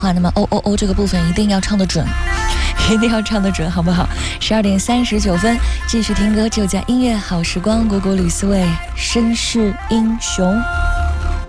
那么哦这个部分一定要唱得准，一定要唱得准，好不好？12点39分，继续听歌，就在音乐好时光，鼓鼓吕思维，绅士英雄。